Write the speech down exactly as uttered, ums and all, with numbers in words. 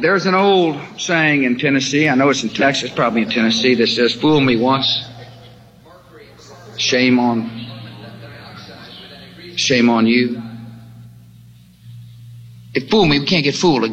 there's an old saying in Tennessee, I know it's in Texas, probably in Tennessee, that says, fool me once, shame on, shame on you. If fool me, we can't get fooled again.